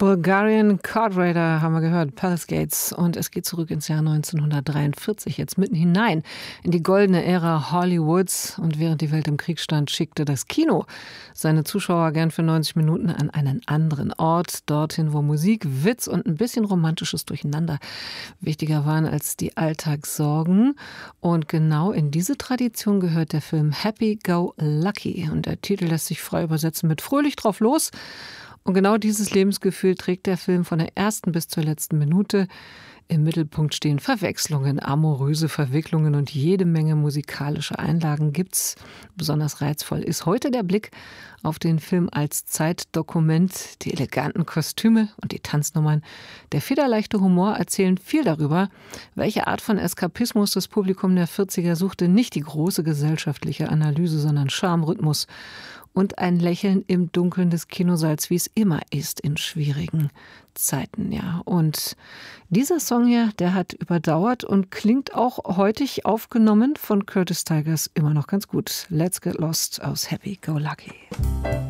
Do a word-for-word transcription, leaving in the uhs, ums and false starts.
Bulgarian Card Raider haben wir gehört, Palace Gates. Und es geht zurück ins Jahr neunzehnhundertdreiundvierzig, jetzt mitten hinein in die goldene Ära Hollywoods. Und während die Welt im Krieg stand, schickte das Kino seine Zuschauer gern für neunzig Minuten an einen anderen Ort. Dorthin, wo Musik, Witz und ein bisschen romantisches Durcheinander wichtiger waren als die Alltagssorgen. Und genau in diese Tradition gehört der Film Happy Go Lucky. Und der Titel lässt sich frei übersetzen mit Fröhlich drauf los. Und genau dieses Lebensgefühl trägt der Film von der ersten bis zur letzten Minute. Im Mittelpunkt stehen Verwechslungen, amoröse Verwicklungen und jede Menge musikalische Einlagen gibt's. Besonders reizvoll ist heute der Blick auf den Film als Zeitdokument. Die eleganten Kostüme und die Tanznummern, der federleichte Humor erzählen viel darüber, welche Art von Eskapismus das Publikum der vierziger suchte. Nicht die große gesellschaftliche Analyse, sondern Charme, Rhythmus und ein Lächeln im Dunkeln des Kinosaals, wie es immer ist in schwierigen Zeiten, ja. Und dieser Song hier, der hat überdauert und klingt auch heutig aufgenommen von Curtis Tigers immer noch ganz gut. Let's Get Lost aus Happy Go Lucky.